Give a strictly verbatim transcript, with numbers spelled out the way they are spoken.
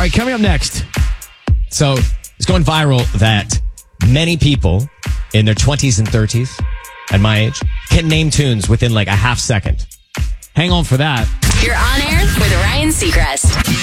right, coming up next. So it's going viral that many people in their twenties and thirties at my age can name tunes within like a half second. Hang on for that. You're on air with Ryan Seacrest.